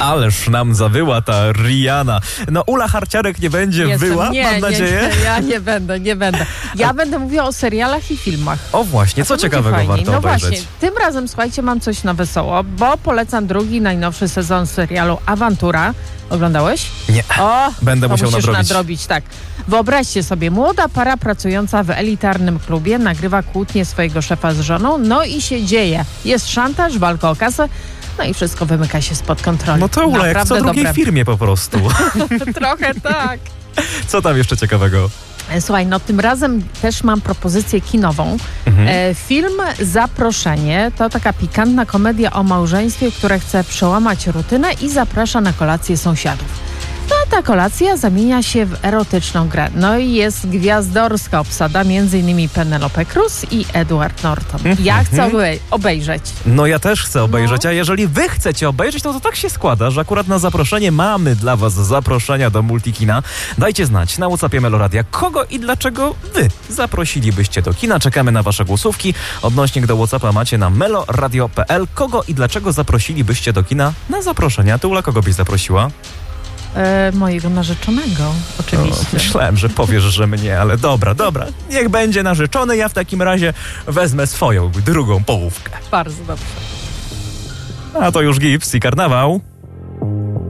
Ależ nam zawyła ta Rihanna. No Ula Harciarek nie będzie wyła, mam nadzieję? Nie, ja nie będę. Ja będę mówiła o serialach i filmach. O właśnie, co ciekawego warto obejrzeć? Właśnie, tym razem, słuchajcie, mam coś na wesoło, bo polecam drugi, najnowszy sezon serialu Awantura. Oglądałeś? Nie, O, będę to musiał musisz nadrobić. Tak. Wyobraźcie sobie, młoda para pracująca w elitarnym klubie nagrywa kłótnię swojego szefa z żoną, no i się dzieje. Jest szantaż, walka o kasę, no i wszystko wymyka się spod kontroli. No to Ula, jak w co drugiej firmie po prostu. Trochę tak. Co tam jeszcze ciekawego? Słuchaj, no tym razem też mam propozycję kinową. Film Zaproszenie to taka pikantna komedia o małżeństwie, które chce przełamać rutynę i zaprasza na kolację sąsiadów. No a ta kolacja zamienia się w erotyczną grę. No i jest gwiazdorska obsada, m.in. Penelope Cruz i Edward Norton. Ja chcę obejrzeć. No ja też chcę obejrzeć, a jeżeli wy chcecie obejrzeć, no to tak się składa, że akurat na zaproszenie mamy dla was zaproszenia do Multikina. Dajcie znać na WhatsAppie Meloradia, kogo i dlaczego wy zaprosilibyście do kina. Czekamy na wasze głosówki. Odnośnik do WhatsAppa macie na meloradio.pl. Kogo i dlaczego zaprosilibyście do kina na zaproszenia? Ty, Ula, kogo byś zaprosiła? Mojego narzeczonego, oczywiście. Myślałem, że powiesz, że mnie, ale dobra. Niech będzie narzeczony, ja w takim razie wezmę swoją drugą połówkę. Bardzo dobrze. A to już Gips i Karnawał.